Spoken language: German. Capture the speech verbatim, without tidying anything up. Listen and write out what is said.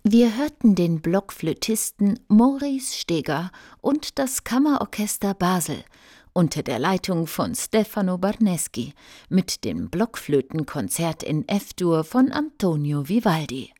Wir hörten den Blockflötisten Maurice Steger und das Kammerorchester Basel unter der Leitung von Stefano Barneschi mit dem Blockflötenkonzert in F-Dur von Antonio Vivaldi.